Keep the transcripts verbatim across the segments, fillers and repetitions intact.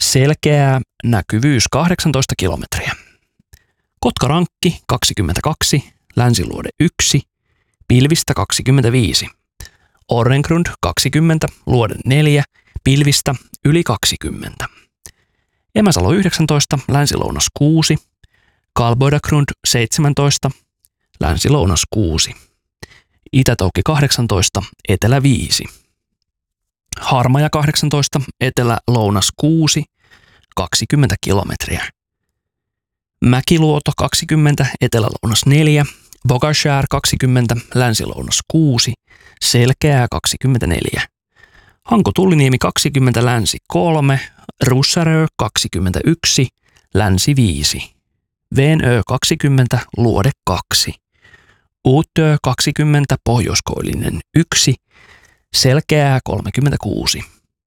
selkeää, näkyvyys kahdeksantoista kilometriä. Kotkarankki kaksikymmentäkaksi, Länsiluode yksi, pilvistä kaksikymmentäviisi. Orrengrund kaksikymmentä, Luode neljä, pilvistä yli kaksikymmentä. Emäsalo yhdeksäntoista, Länsi-Lounas kuusi, Kalboidagrund seitsemäntoista, Länsi-Lounas kuusi. Itä-Toukki kahdeksantoista, Etelä viisi. Harmaja kahdeksantoista, Etelä-Lounas kuusi, kaksikymmentä kilometriä. Mäkiluoto kaksikymmentä, Etelä-Lounas neljä, Bogashär kaksikymmentä, Länsi-Lounas kuusi, selkeää kaksikymmentäneljä. Hanko-Tulliniemi kaksikymmentä, Länsi kolme, Russarö kaksikymmentäyksi, Länsi viisi. Venö kaksikymmentä, Luode kaksi. Uutö kaksikymmentä, Pohjoiskoillinen yksi, selkeää kolmekymmentäkuusi.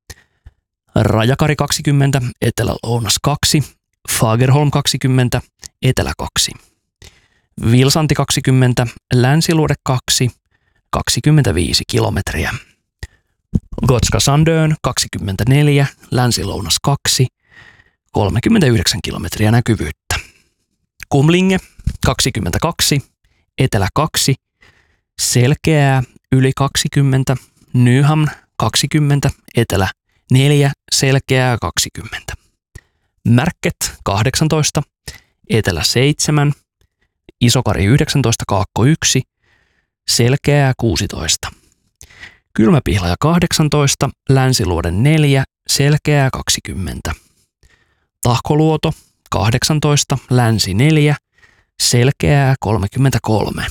Rajakari kaksikymmentä, Etelä-Lounas kaksi, Fagerholm kaksikymmentä, Etelä kaksi. Vilsanti kaksikymmentä, Länsiluode kaksi, kaksikymmentäviisi kilometriä. Gotska Sandön kaksikymmentäneljä, Länsi-Lounas kaksi, kolmekymmentäyhdeksän kilometriä näkyvyyttä. Kumlinge kaksikymmentäkaksi, Etelä kaksi, selkeää yli kaksikymmentä, Nyhamn kaksikymmentä, Etelä neljä, selkeää kaksikymmentä. Märket kahdeksantoista, Etelä seitsemän, Isokari yhdeksäntoista, Kaakko yksi, selkeää kuusitoista. Kylmäpihlaja kahdeksantoista, Länsiluode neljä, selkeää kaksikymmentä. Tahkoluoto kahdeksantoista, Länsi neljä, selkeää kolmekymmentäkolme.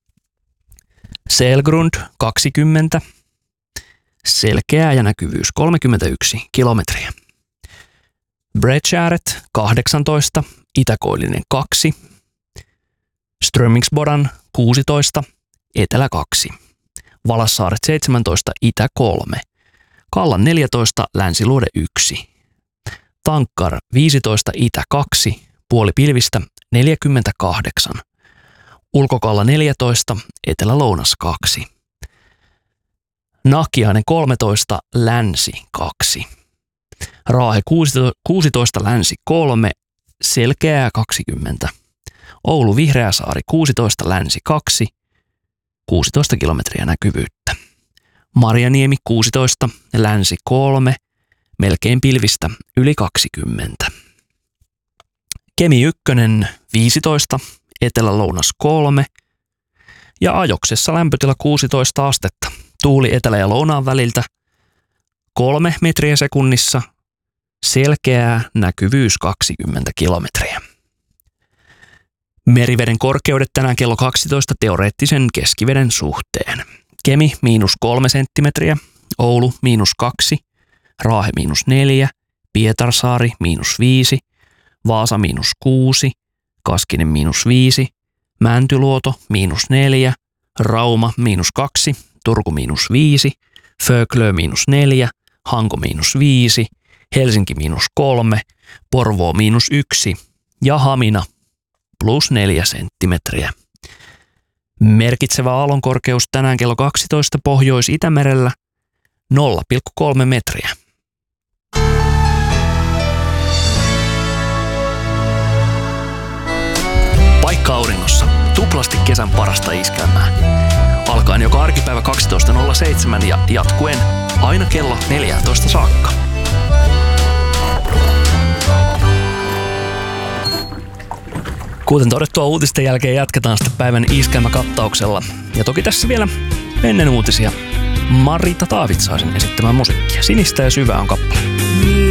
Selgrund kaksikymmentä, selkeää ja näkyvyys kolmekymmentäyksi kilometriä. Bredgäret kahdeksantoista, Itäkoillinen kaksi, Strömingsbodan kuusitoista, Etelä kaksi. Valassaaret seitsemäntoista, Itä kolme, Kallan neljätoista, Länsiluode yksi. Tankkar viisitoista, Itä kaksi, puoli pilvistä neljäkymmentäkahdeksan. Ulkokalla neljätoista, Etelä-Lounas kaksi. Nahkiainen kolmetoista, Länsi kaksi. Raahe kuusitoista, Länsi kolme, selkeää kaksikymmentä. Oulu Vihreäsaari kuusitoista, Länsi kaksi, kuusitoista kilometriä näkyvyyttä. Marjaniemi kuusitoista, Länsi kolme, melkein pilvistä yli kaksikymmentä. Kemi yksi viisitoista, Etelä-Lounas kolme ja Ajoksessa lämpötila kuusitoista astetta. Tuuli etelä- ja lounaan väliltä kolme metriä sekunnissa, selkeää, näkyvyys kaksikymmentä kilometriä. Meriveden korkeudet tänään kello kaksitoista teoreettisen keskiveden suhteen. Kemi miinus kolme senttimetriä, Oulu miinus kaksi, Raahe miinus neljä, Pietarsaari miinus viisi, Vaasa miinus kuusi, Kaskinen miinus viisi, Mäntyluoto miinus neljä, Rauma miinus kaksi, Turku miinus viisi, Föglö miinus neljä, Hanko miinus viisi, Helsinki miinus kolme, Porvoo miinus yksi ja Hamina plus neljä senttimetriä. Merkitsevä aallonkorkeus tänään kello kaksitoista Pohjois-Itämerellä nolla pilkku kolme metriä. Paikka auringossa. Tuplasti kesän parasta iskelmää. Alkaen joka arkipäivä kaksitoista nolla seitsemän ja jatkuen aina kello neljätoista saakka. Kuten todettua, uutisten jälkeen jatketaan sitten päivän iskelmäkattauksella. Ja toki tässä vielä ennen uutisia Marita Taavitsaisen esittämä musiikkia. Sinistä ja syvää on kappale.